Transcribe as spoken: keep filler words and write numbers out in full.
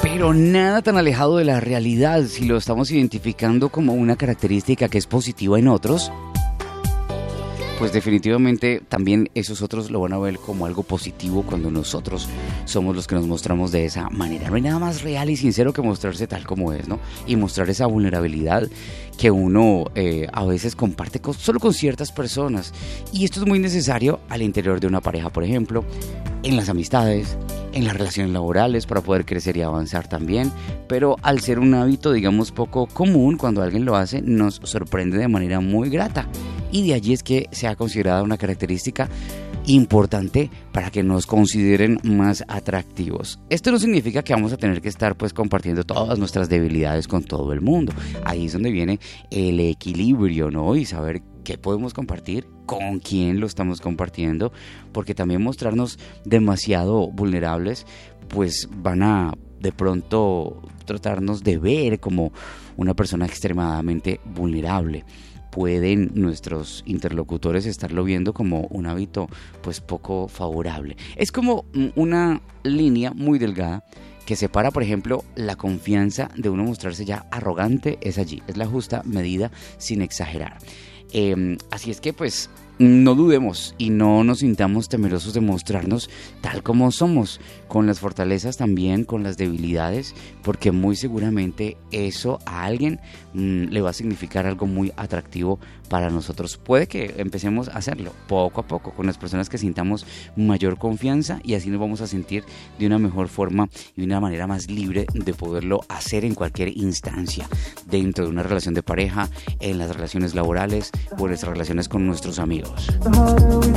Pero nada tan alejado de la realidad si lo estamos identificando como una característica que es positiva en otros. Pues definitivamente también esos otros lo van a ver como algo positivo cuando nosotros somos los que nos mostramos de esa manera. No hay nada más real y sincero que mostrarse tal como es, ¿no? Y mostrar esa vulnerabilidad que uno eh, a veces comparte con, solo con ciertas personas. Y esto es muy necesario al interior de una pareja, por ejemplo, en las amistades, en las relaciones laborales para poder crecer y avanzar también. Pero al ser un hábito, digamos, poco común, cuando alguien lo hace, nos sorprende de manera muy grata. Y de allí es que se ha considerado una característica importante para que nos consideren más atractivos. Esto no significa que vamos a tener que estar pues compartiendo todas nuestras debilidades con todo el mundo. Ahí es donde viene el equilibrio, ¿no? Y saber qué podemos compartir, con quién lo estamos compartiendo, porque también mostrarnos demasiado vulnerables pues van a de pronto tratarnos de ver como una persona extremadamente vulnerable. Pueden nuestros interlocutores estarlo viendo como un hábito pues poco favorable. Es como una línea muy delgada que separa, por ejemplo, la confianza de uno mostrarse ya arrogante. Es allí, es la justa medida sin exagerar. Eh, así es que pues no dudemos y no nos sintamos temerosos de mostrarnos tal como somos, con las fortalezas también, con las debilidades, porque muy seguramente eso a alguien mmm, le va a significar algo muy atractivo para nosotros. Puede que empecemos a hacerlo poco a poco con las personas que sintamos mayor confianza y así nos vamos a sentir de una mejor forma y de una manera más libre de poderlo hacer en cualquier instancia, dentro de una relación de pareja, en las relaciones laborales o en las relaciones con nuestros amigos. The harder we